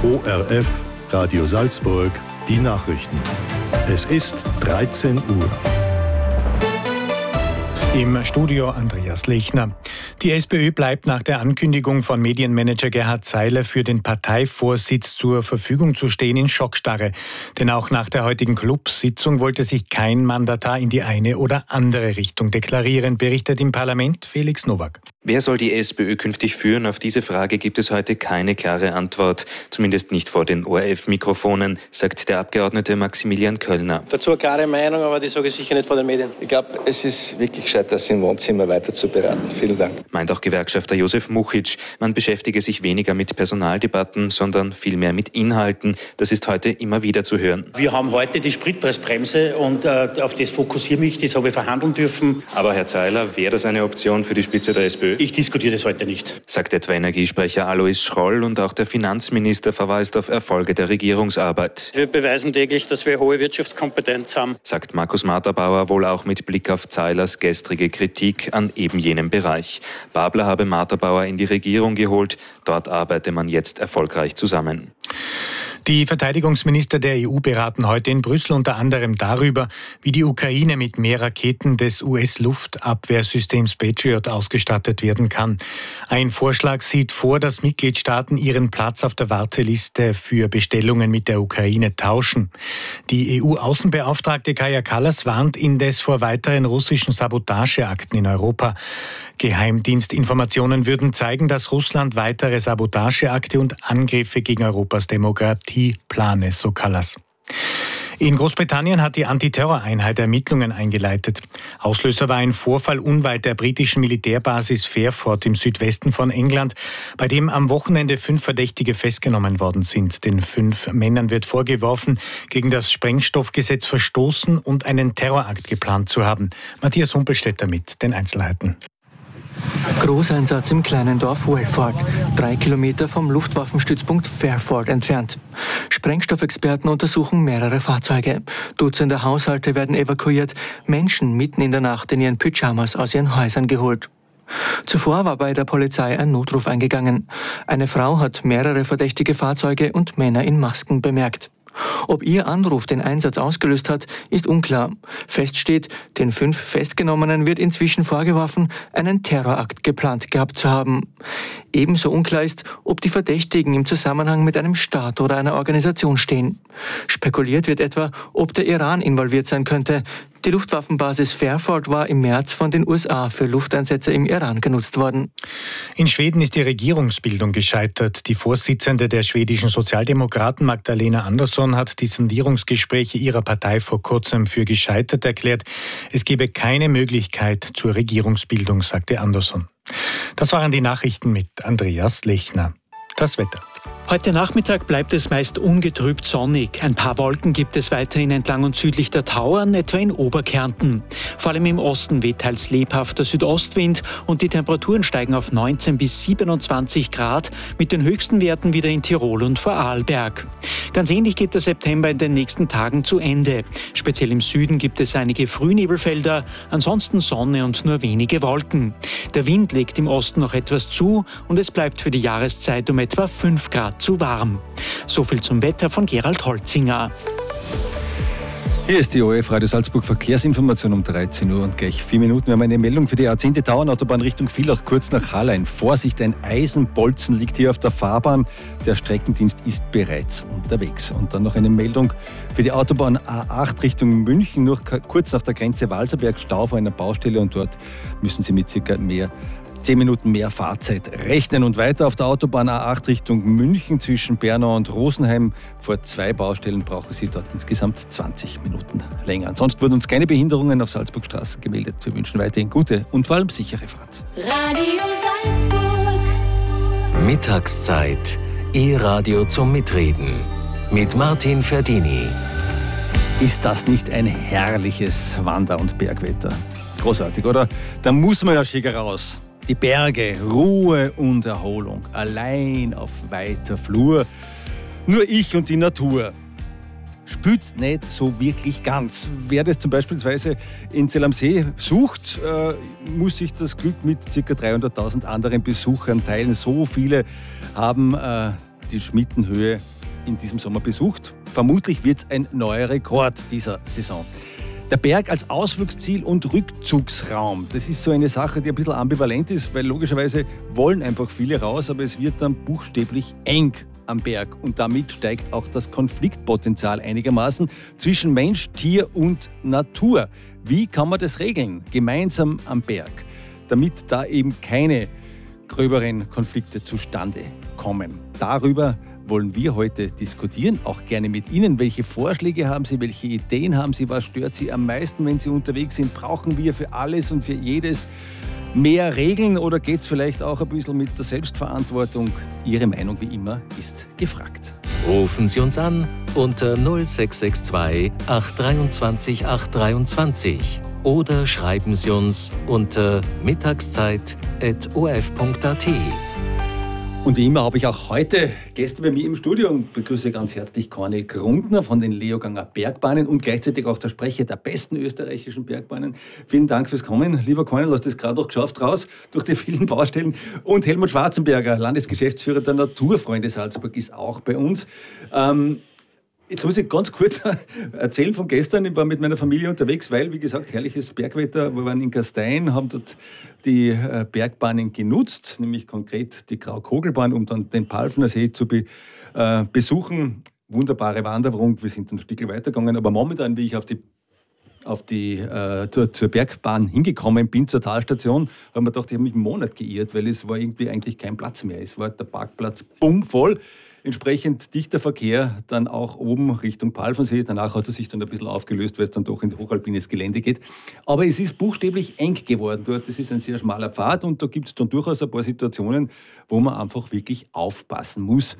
ORF Radio Salzburg, die Nachrichten. Es ist 13 Uhr. Im Studio Andreas Lechner. Die SPÖ bleibt nach der Ankündigung von Medienmanager Gerhard Zeiler für den Parteivorsitz zur Verfügung zu stehen in Schockstarre. Denn auch nach der heutigen Clubsitzung wollte sich kein Mandatar in die eine oder andere Richtung deklarieren, berichtet im Parlament Felix Nowak. Wer soll die SPÖ künftig führen? Auf diese Frage gibt es heute keine klare Antwort. Zumindest nicht vor den ORF-Mikrofonen, sagt der Abgeordnete Maximilian Köllner. Dazu eine klare Meinung, aber die sage ich sicher nicht vor den Medien. Ich glaube, es ist wirklich gescheit, das im Wohnzimmer weiter zu beraten. Vielen Dank. Meint auch Gewerkschafter Josef Muchitsch. Man beschäftige sich weniger mit Personaldebatten, sondern vielmehr mit Inhalten. Das ist heute immer wieder zu hören. Wir haben heute die Spritpreisbremse und auf das fokussiere mich, das habe ich verhandeln dürfen. Aber Herr Zeiler, wäre das eine Option für die Spitze der SPÖ? Ich diskutiere das heute nicht, sagt etwa Energiesprecher Alois Schroll, und auch der Finanzminister verweist auf Erfolge der Regierungsarbeit. Wir beweisen täglich, dass wir hohe Wirtschaftskompetenz haben, sagt Markus Marterbauer, wohl auch mit Blick auf Zeilers gestrige Kritik an eben jenem Bereich. Babler habe Marterbauer in die Regierung geholt, dort arbeite man jetzt erfolgreich zusammen. Die Verteidigungsminister der EU beraten heute in Brüssel unter anderem darüber, wie die Ukraine mit mehr Raketen des US-Luftabwehrsystems Patriot ausgestattet werden kann. Ein Vorschlag sieht vor, dass Mitgliedstaaten ihren Platz auf der Warteliste für Bestellungen mit der Ukraine tauschen. Die EU-Außenbeauftragte Kaja Kallas warnt indes vor weiteren russischen Sabotageakten in Europa. Geheimdienstinformationen würden zeigen, dass Russland weitere Sabotageakte und Angriffe gegen Europas Demokratie plane, so Kallas. In Großbritannien hat die Antiterroreinheit Ermittlungen eingeleitet. Auslöser war ein Vorfall unweit der britischen Militärbasis Fairford im Südwesten von England, bei dem am Wochenende 5 Verdächtige festgenommen worden sind. Den 5 Männern wird vorgeworfen, gegen das Sprengstoffgesetz verstoßen und einen Terrorakt geplant zu haben. Matthias Humpelstädter mit den Einzelheiten. Großeinsatz im kleinen Dorf Welford, 3 Kilometer vom Luftwaffenstützpunkt Fairford entfernt. Sprengstoffexperten untersuchen mehrere Fahrzeuge. Dutzende Haushalte werden evakuiert, Menschen mitten in der Nacht in ihren Pyjamas aus ihren Häusern geholt. Zuvor war bei der Polizei ein Notruf eingegangen. Eine Frau hat mehrere verdächtige Fahrzeuge und Männer in Masken bemerkt. Ob ihr Anruf den Einsatz ausgelöst hat, ist unklar. Fest steht, den 5 Festgenommenen wird inzwischen vorgeworfen, einen Terrorakt geplant gehabt zu haben. Ebenso unklar ist, ob die Verdächtigen im Zusammenhang mit einem Staat oder einer Organisation stehen. Spekuliert wird etwa, ob der Iran involviert sein könnte. Die Luftwaffenbasis Fairford war im März von den USA für Lufteinsätze im Iran genutzt worden. In Schweden ist die Regierungsbildung gescheitert. Die Vorsitzende der schwedischen Sozialdemokraten, Magdalena Andersson, hat die Sondierungsgespräche ihrer Partei vor kurzem für gescheitert erklärt. Es gebe keine Möglichkeit zur Regierungsbildung, sagte Andersson. Das waren die Nachrichten mit Andreas Lechner. Das Wetter. Heute Nachmittag bleibt es meist ungetrübt sonnig. Ein paar Wolken gibt es weiterhin entlang und südlich der Tauern, etwa in Oberkärnten. Vor allem im Osten weht teils lebhafter Südostwind und die Temperaturen steigen auf 19 bis 27 Grad, mit den höchsten Werten wieder in Tirol und Vorarlberg. Ganz ähnlich geht der September in den nächsten Tagen zu Ende. Speziell im Süden gibt es einige Frühnebelfelder, ansonsten Sonne und nur wenige Wolken. Der Wind legt im Osten noch etwas zu und es bleibt für die Jahreszeit um etwa 5 Grad zu warm. So viel zum Wetter von Gerald Holzinger. Hier ist die ORF Radio Salzburg Verkehrsinformation um 13 Uhr und gleich 4 Minuten. Wir haben eine Meldung für die A10-Tauernautobahn Richtung Villach, kurz nach Hallein. Vorsicht, ein Eisenbolzen liegt hier auf der Fahrbahn. Der Streckendienst ist bereits unterwegs. Und dann noch eine Meldung für die Autobahn A8 Richtung München, nur kurz nach der Grenze Walserberg, Stau vor einer Baustelle, und dort müssen Sie mit circa 10 Minuten mehr Fahrzeit rechnen. Und weiter auf der Autobahn A8 Richtung München zwischen Bernau und Rosenheim. Vor 2 Baustellen brauchen Sie dort insgesamt 20 Minuten länger. Ansonsten wurden uns keine Behinderungen auf Salzburgstraßen gemeldet. Wir wünschen weiterhin gute und vor allem sichere Fahrt. Radio Salzburg. Mittagszeit. E-Radio zum Mitreden. Mit Martin Ferdini. Ist das nicht ein herrliches Wander- und Bergwetter? Großartig, oder? Da muss man ja schicker raus. Die Berge, Ruhe und Erholung, allein auf weiter Flur. Nur ich und die Natur. Spürt's nicht so wirklich ganz. Wer das zum Beispiel in Zell am See sucht, muss sich das Glück mit ca. 300.000 anderen Besuchern teilen. So viele haben die Schmittenhöhe in diesem Sommer besucht. Vermutlich wird es ein neuer Rekord dieser Saison. Der Berg als Ausflugsziel und Rückzugsraum, das ist so eine Sache, die ein bisschen ambivalent ist, weil logischerweise wollen einfach viele raus, aber es wird dann buchstäblich eng am Berg und damit steigt auch das Konfliktpotenzial einigermaßen zwischen Mensch, Tier und Natur. Wie kann man das regeln, gemeinsam am Berg, damit da eben keine gröberen Konflikte zustande kommen? Darüber wollen wir heute diskutieren, auch gerne mit Ihnen. Welche Vorschläge haben Sie, welche Ideen haben Sie, was stört Sie am meisten, wenn Sie unterwegs sind? Brauchen wir für alles und für jedes mehr Regeln oder geht es vielleicht auch ein bisschen mit der Selbstverantwortung? Ihre Meinung wie immer ist gefragt. Rufen Sie uns an unter 0662 823 823 oder schreiben Sie uns unter mittagszeit@orf.at. Und wie immer habe ich auch heute Gäste bei mir im Studio und begrüße ganz herzlich Cornel Grundner von den Leoganger Bergbahnen und gleichzeitig auch der Sprecher der besten österreichischen Bergbahnen. Vielen Dank fürs Kommen. Lieber Cornel, du hast es gerade noch geschafft raus durch die vielen Baustellen. Und Helmut Schwarzenberger, Landesgeschäftsführer der Naturfreunde Salzburg, ist auch bei uns. Jetzt muss ich ganz kurz erzählen von gestern. Ich war mit meiner Familie unterwegs, weil, wie gesagt, herrliches Bergwetter. Wir waren in Gastein, haben dort die Bergbahnen genutzt, nämlich konkret die Graukogelbahn, um dann den Palfner See zu besuchen. Wunderbare Wanderung, wir sind ein Stück weitergegangen. Aber momentan, wie ich zur Bergbahn hingekommen bin, zur Talstation, habe ich mir gedacht, ich habe mich einen Monat geirrt, weil es war irgendwie eigentlich kein Platz mehr. Es war der Parkplatz voll. Entsprechend dichter Verkehr dann auch oben Richtung Palfensee. Danach hat es sich dann ein bisschen aufgelöst, weil es dann doch in hochalpines Gelände geht. Aber es ist buchstäblich eng geworden dort. Das ist ein sehr schmaler Pfad und da gibt es dann durchaus ein paar Situationen, wo man einfach wirklich aufpassen muss.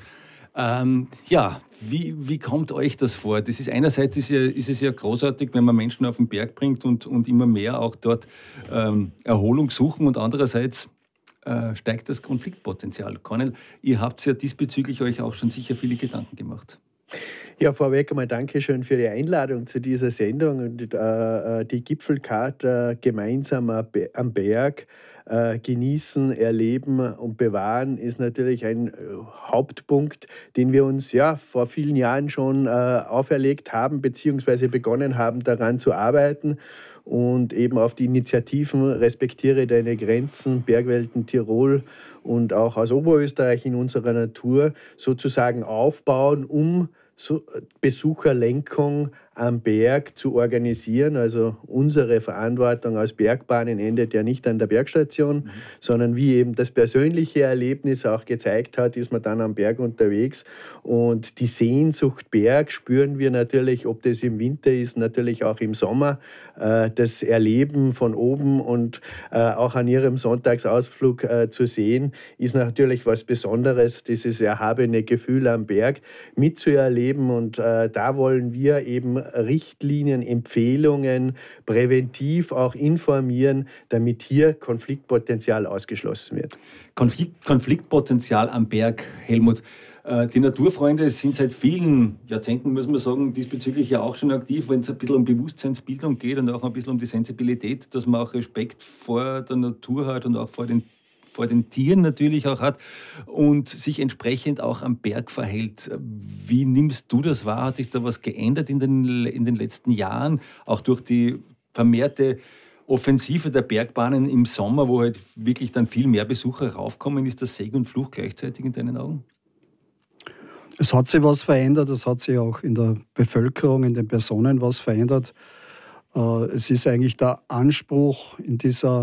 Wie kommt euch das vor? Das ist einerseits ist es ja großartig, wenn man Menschen auf den Berg bringt und immer mehr auch dort Erholung suchen und andererseits steigt das Konfliktpotenzial. Cornel, ihr habt ja diesbezüglich euch auch schon sicher viele Gedanken gemacht. Ja, vorweg einmal Dankeschön für die Einladung zu dieser Sendung. Und die Gipfelkarte gemeinsam am Berg genießen, erleben und bewahren ist natürlich ein Hauptpunkt, den wir uns ja vor vielen Jahren schon auferlegt haben bzw. begonnen haben, daran zu arbeiten. Und eben auf die Initiativen Respektiere deine Grenzen, Bergwelten Tirol und auch aus Oberösterreich in unserer Natur sozusagen aufbauen, um Besucherlenkung am Berg zu organisieren. Also unsere Verantwortung als Bergbahnen endet ja nicht an der Bergstation, sondern wie eben das persönliche Erlebnis auch gezeigt hat, ist man dann am Berg unterwegs. Und die Sehnsucht Berg spüren wir natürlich, ob das im Winter ist, natürlich auch im Sommer. Das Erleben von oben und auch an Ihrem Sonntagsausflug zu sehen, ist natürlich was Besonderes, dieses erhabene Gefühl am Berg mitzuerleben. Und da wollen wir eben Richtlinien, Empfehlungen, präventiv auch informieren, damit hier Konfliktpotenzial ausgeschlossen wird. Konfliktpotenzial am Berg, Helmut. Die Naturfreunde sind seit vielen Jahrzehnten, muss man sagen, diesbezüglich ja auch schon aktiv, wenn es ein bisschen um Bewusstseinsbildung geht und auch ein bisschen um die Sensibilität, dass man auch Respekt vor der Natur hat und auch vor den Tieren natürlich auch hat und sich entsprechend auch am Berg verhält. Wie nimmst du das wahr? Hat sich da was geändert in den letzten Jahren? Auch durch die vermehrte Offensive der Bergbahnen im Sommer, wo halt wirklich dann viel mehr Besucher raufkommen. Ist das Segen und Fluch gleichzeitig in deinen Augen? Es hat sich was verändert. Es hat sich auch in der Bevölkerung, in den Personen was verändert. Es ist eigentlich der Anspruch in dieser